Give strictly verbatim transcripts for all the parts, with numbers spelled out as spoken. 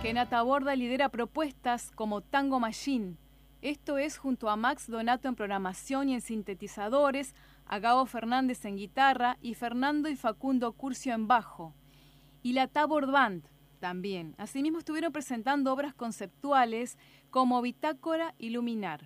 Kena Taborda lidera propuestas como Tango Machine. Esto es junto a Max Donato en programación y en sintetizadores, a Gabo Fernández en guitarra y Fernando y Facundo Curcio en bajo. Y la Tabord Band también. Asimismo estuvieron presentando obras conceptuales como Bitácora y Luminar.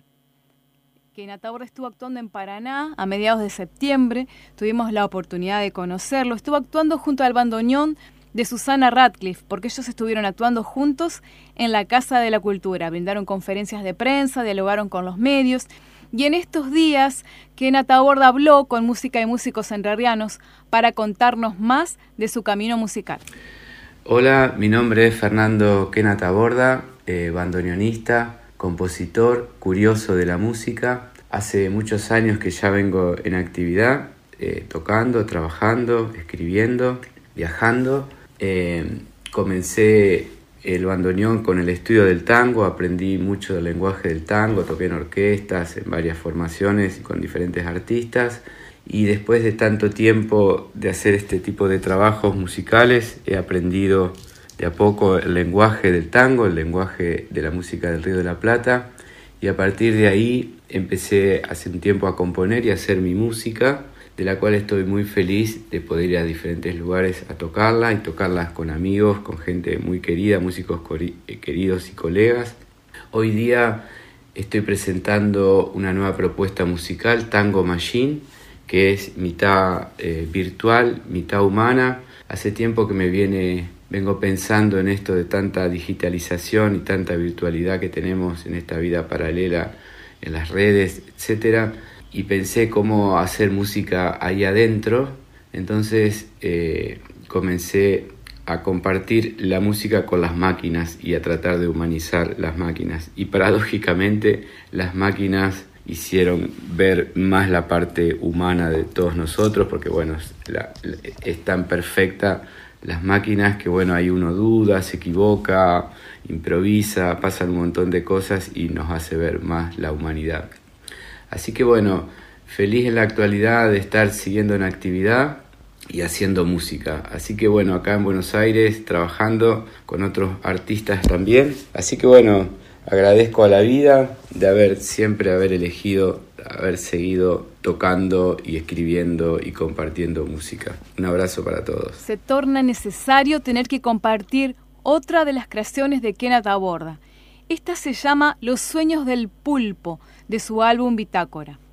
Kena Taborda estuvo actuando en Paraná a mediados de septiembre, tuvimos la oportunidad de conocerlo. Estuvo actuando junto al bandoneón de Susana Radcliffe, porque ellos estuvieron actuando juntos en la Casa de la Cultura, brindaron conferencias de prensa, dialogaron con los medios, y en estos días Kena Taborda habló con Música y Músicos Entrerrianos para contarnos más de su camino musical. Hola, mi nombre es Fernando Kena Taborda, eh, bandoneonista, compositor, curioso de la música. Hace muchos años que ya vengo en actividad, eh, tocando, trabajando, escribiendo, viajando. Eh, comencé el bandoneón con el estudio del tango, aprendí mucho del lenguaje del tango, toqué en orquestas, en varias formaciones y con diferentes artistas. Y después de tanto tiempo de hacer este tipo de trabajos musicales, he aprendido de a poco el lenguaje del tango, el lenguaje de la música del Río de la Plata. Y a partir de ahí empecé hace un tiempo a componer y a hacer mi música, de la cual estoy muy feliz de poder ir a diferentes lugares a tocarla y tocarlas con amigos, con gente muy querida, músicos queridos y colegas. Hoy día estoy presentando una nueva propuesta musical, Tango Machine, que es mitad eh, virtual, mitad humana. Hace tiempo que me viene, vengo pensando en esto de tanta digitalización y tanta virtualidad que tenemos en esta vida paralela, en las redes, etcétera. Y pensé cómo hacer música ahí adentro, entonces eh, comencé a compartir la música con las máquinas y a tratar de humanizar las máquinas. Y paradójicamente las máquinas hicieron ver más la parte humana de todos nosotros, porque bueno, la, la, es tan perfecta las máquinas que bueno, ahí uno duda, se equivoca, improvisa, pasan un montón de cosas y nos hace ver más la humanidad. Así que bueno, feliz en la actualidad de estar siguiendo en actividad y haciendo música. Así que bueno, acá en Buenos Aires trabajando con otros artistas también. Así que bueno, agradezco a la vida de haber siempre haber elegido, haber seguido tocando y escribiendo y compartiendo música. Un abrazo para todos. Se torna necesario tener que compartir otra de las creaciones de Kena Taborda. Esta se llama Los Sueños del Pulpo, de su álbum Bitácora.